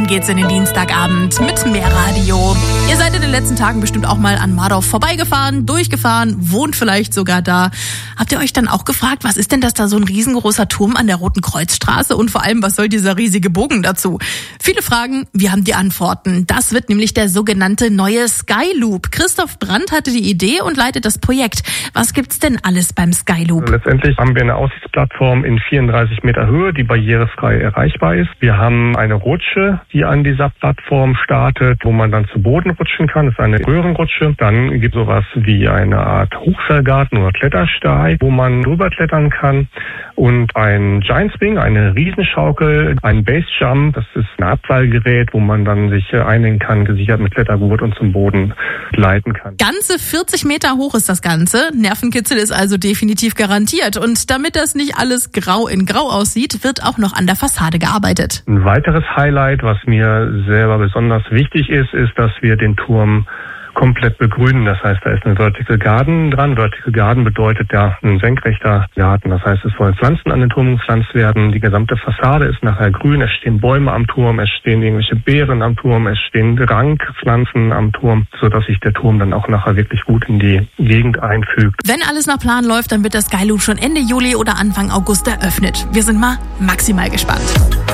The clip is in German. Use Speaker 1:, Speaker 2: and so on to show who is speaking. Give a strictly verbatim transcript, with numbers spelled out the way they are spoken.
Speaker 1: Rein geht's in den Dienstagabend mit mehr Radio. Ihr seid in den letzten Tagen bestimmt auch mal an Mardorf vorbeigefahren, durchgefahren, wohnt vielleicht sogar da. Habt ihr euch dann auch gefragt, was ist denn das da so ein riesengroßer Turm an der Roten Kreuzstraße und vor allem, was soll dieser riesige Bogen dazu? Viele Fragen, wir haben die Antworten. Das wird nämlich der sogenannte neue Skyloop. Christoph Brandt hatte die Idee und leitet das Projekt. Was gibt's denn alles beim Skyloop?
Speaker 2: Letztendlich haben wir eine Aussichtsplattform in vierunddreißig Meter Höhe, die barrierefrei erreichbar ist. Wir haben eine Rutsche, die an dieser Plattform startet, wo man dann zu Boden rutschen kann. Das ist eine Röhrenrutsche. Dann gibt es sowas wie eine Art Hochseilgarten oder Klettersteig, wo man drüber klettern kann. Und ein Giant Swing, eine Riesenschaukel, ein Base Jump, das ist ein Abseilgerät, wo man dann sich einhängen kann, gesichert mit Klettergurt und zum Boden gleiten kann.
Speaker 1: Ganze vierzig Meter hoch ist das Ganze. Nervenkitzel ist also definitiv garantiert. Und damit das nicht alles grau in grau aussieht, wird auch noch an der Fassade gearbeitet.
Speaker 2: Ein weiteres Highlight, was mir selber besonders wichtig ist, ist, dass wir den Turm komplett begrünen. Das heißt, da ist ein Vertical Garden dran. Vertical Garden bedeutet ja ein senkrechter Garten. Das heißt, es sollen Pflanzen an den Turm gepflanzt werden. Die gesamte Fassade ist nachher grün. Es stehen Bäume am Turm, es stehen irgendwelche Beeren am Turm, es stehen Rankpflanzen am Turm, sodass sich der Turm dann auch nachher wirklich gut in die Gegend einfügt.
Speaker 1: Wenn alles nach Plan läuft, dann wird der Skyloop schon Ende Juli oder Anfang August eröffnet. Wir sind mal maximal gespannt.